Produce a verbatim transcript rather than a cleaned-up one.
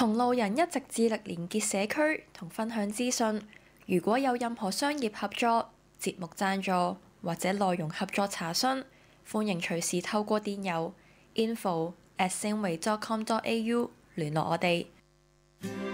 同路人一直致力連結社區同分享資訊。如果有任何商業合作、節目贊助或者內容合作查詢，歡迎隨時透過電郵 info at 星維 dot com dot a u 聯絡我哋。